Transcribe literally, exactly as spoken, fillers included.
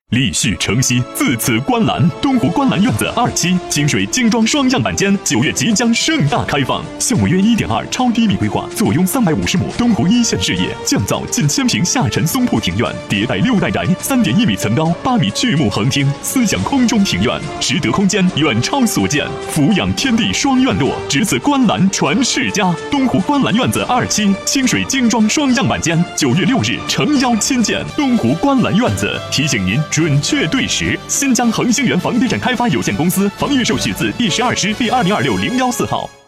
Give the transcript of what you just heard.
立续承熙，自此观澜。东湖观澜院子二期清水精装双样板间九月即将盛大开放，项目约一点二超低密规划，坐拥三百五十亩东湖一线视野，降噪近千平下沉松铺庭院，迭代六代宅，三点一米层高，八米巨木横厅，思想空中庭院，实得空间远超所见，俯仰天地双院落，只此观澜传世家。东湖观澜院子二期清水精装双样板间，九月六日诚邀亲见。东湖观澜院子提醒您准确对时。新疆恒星源房地产开发有限公司房预售序字第十二师第二零二六零幺四号。